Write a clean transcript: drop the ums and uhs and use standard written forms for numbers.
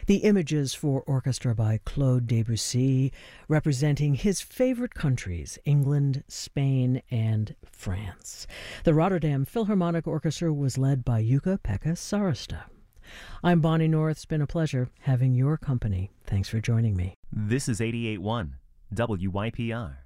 The Images for Orchestra by Claude Debussy, representing his favorite countries, England, Spain, and France. The Rotterdam Philharmonic Orchestra was led by Jukka-Pekka Sarasta. I'm Bonnie North. It's been a pleasure having your company. Thanks for joining me. This is 88.1 WYPR.